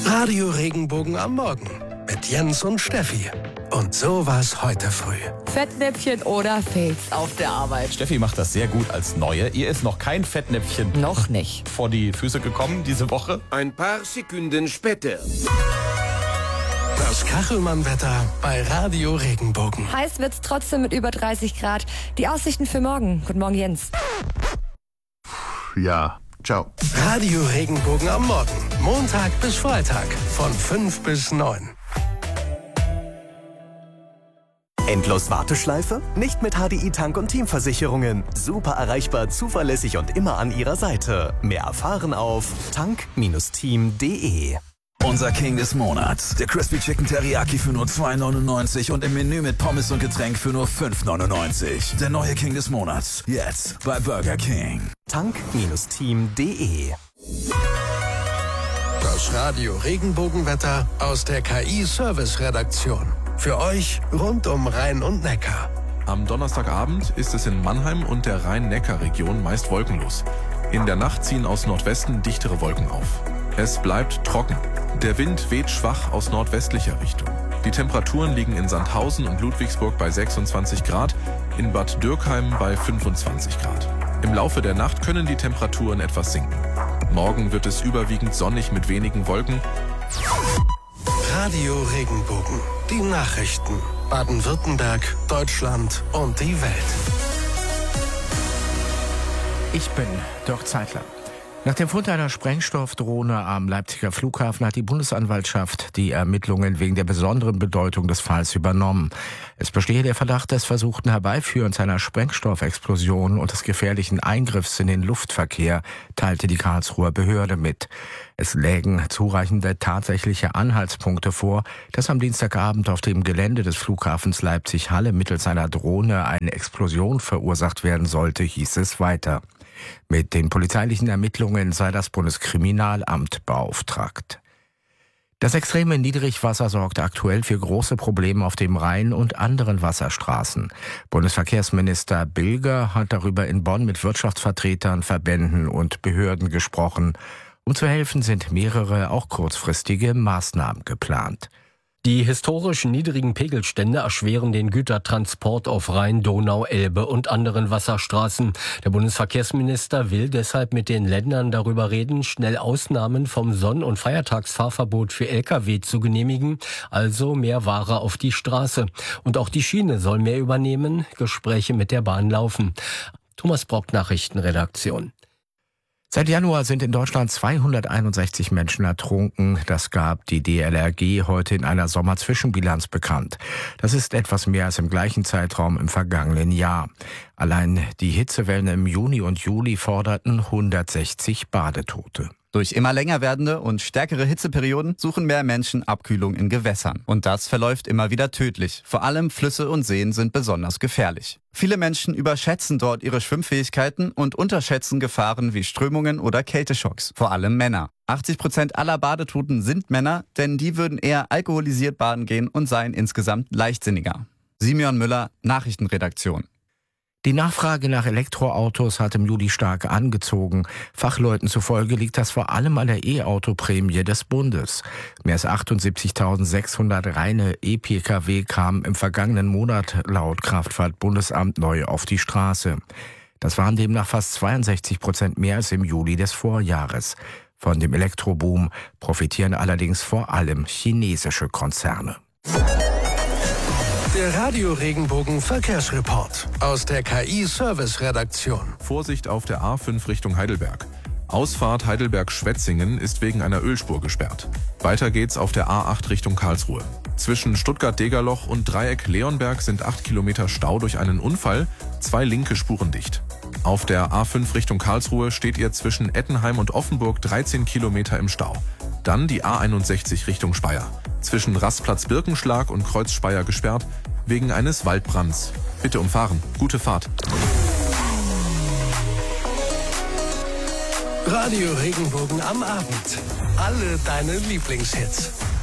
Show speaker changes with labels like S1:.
S1: Radio Regenbogen am Morgen mit Jens und Steffi. Und so war's heute früh.
S2: Fettnäpfchen oder Fails auf der Arbeit.
S3: Steffi macht das sehr gut als Neue. Ihr ist noch kein Fettnäpfchen
S2: Noch nicht.
S3: vor die Füße gekommen diese Woche.
S4: Ein paar Sekunden später.
S1: Das Kachelmann-Wetter bei Radio Regenbogen.
S2: Heiß wird's trotzdem mit über 30 Grad. Die Aussichten für morgen. Guten Morgen, Jens.
S5: Ja, ciao.
S1: Radio Regenbogen am Morgen. Montag bis Freitag von 5 bis 9.
S6: Endlos Warteschleife? Nicht mit HDI Tank- und Teamversicherungen. Super erreichbar, zuverlässig und immer an Ihrer Seite. Mehr erfahren auf tank-team.de.
S7: Unser King des Monats. Der Crispy Chicken Teriyaki für nur $2,99 und im Menü mit Pommes und Getränk für nur $5,99. Der neue King des Monats. Jetzt bei Burger King.
S6: tank-team.de.
S1: Das Radio Regenbogenwetter aus der KI-Service-Redaktion. Für euch rund um Rhein und Neckar.
S8: Am Donnerstagabend ist es in Mannheim und der Rhein-Neckar-Region meist wolkenlos. In der Nacht ziehen aus Nordwesten dichtere Wolken auf. Es bleibt trocken. Der Wind weht schwach aus nordwestlicher Richtung. Die Temperaturen liegen in Sandhausen und Ludwigsburg bei 26 Grad, in Bad Dürkheim bei 25 Grad. Im Laufe der Nacht können die Temperaturen etwas sinken. Morgen wird es überwiegend sonnig mit wenigen Wolken.
S1: Radio Regenbogen. Die Nachrichten. Baden-Württemberg, Deutschland und die Welt.
S9: Ich bin Dirk Zeitler. Nach dem Fund einer Sprengstoffdrohne am Leipziger Flughafen hat die Bundesanwaltschaft die Ermittlungen wegen der besonderen Bedeutung des Falls übernommen. Es bestehe der Verdacht des versuchten Herbeiführens einer Sprengstoffexplosion und des gefährlichen Eingriffs in den Luftverkehr, teilte die Karlsruher Behörde mit. Es lägen zureichende tatsächliche Anhaltspunkte vor, dass am Dienstagabend auf dem Gelände des Flughafens Leipzig-Halle mittels einer Drohne eine Explosion verursacht werden sollte, hieß es weiter. Mit den polizeilichen Ermittlungen sei das Bundeskriminalamt beauftragt. Das extreme Niedrigwasser sorgt aktuell für große Probleme auf dem Rhein und anderen Wasserstraßen. Bundesverkehrsminister Bilger hat darüber in Bonn mit Wirtschaftsvertretern, Verbänden und Behörden gesprochen. Um zu helfen sind mehrere, auch kurzfristige Maßnahmen geplant.
S10: Die historisch niedrigen Pegelstände erschweren den Gütertransport auf Rhein, Donau, Elbe und anderen Wasserstraßen. Der Bundesverkehrsminister will deshalb mit den Ländern darüber reden, schnell Ausnahmen vom Sonn- und Feiertagsfahrverbot für Lkw zu genehmigen, also mehr Ware auf die Straße. Und auch die Schiene soll mehr übernehmen, Gespräche mit der Bahn laufen. Thomas Brock, Nachrichtenredaktion.
S9: Seit Januar sind in Deutschland 261 Menschen ertrunken. Das gab die DLRG heute in einer Sommerzwischenbilanz bekannt. Das ist etwas mehr als im gleichen Zeitraum im vergangenen Jahr. Allein die Hitzewellen im Juni und Juli forderten 160 Badetote.
S11: Durch immer länger werdende und stärkere Hitzeperioden suchen mehr Menschen Abkühlung in Gewässern. Und das verläuft immer wieder tödlich. Vor allem Flüsse und Seen sind besonders gefährlich. Viele Menschen überschätzen dort ihre Schwimmfähigkeiten und unterschätzen Gefahren wie Strömungen oder Kälteschocks. Vor allem Männer. 80% aller Badetoten sind Männer, denn die würden eher alkoholisiert baden gehen und seien insgesamt leichtsinniger. Simeon Müller, Nachrichtenredaktion.
S9: Die Nachfrage nach Elektroautos hat im Juli stark angezogen. Fachleuten zufolge liegt das vor allem an der E-Auto-Prämie des Bundes. Mehr als 78.600 reine E-Pkw kamen im vergangenen Monat laut Kraftfahrtbundesamt neu auf die Straße. Das waren demnach fast 62% mehr als im Juli des Vorjahres. Von dem Elektroboom profitieren allerdings vor allem chinesische Konzerne.
S1: Der Radio Regenbogen Verkehrsreport aus der KI-Service-Redaktion.
S8: Vorsicht auf der A5 Richtung Heidelberg. Ausfahrt Heidelberg-Schwetzingen ist wegen einer Ölspur gesperrt. Weiter geht's auf der A8 Richtung Karlsruhe. Zwischen Stuttgart-Degerloch und Dreieck Leonberg sind 8 Kilometer Stau durch einen Unfall, 2 linke Spuren dicht. Auf der A5 Richtung Karlsruhe steht ihr zwischen Ettenheim und Offenburg 13 Kilometer im Stau. Dann die A61 Richtung Speyer. Zwischen Rastplatz Birkenschlag und Kreuz Speyer gesperrt, wegen eines Waldbrands. Bitte umfahren. Gute Fahrt.
S1: Radio Regenbogen am Abend. Alle deine Lieblingshits.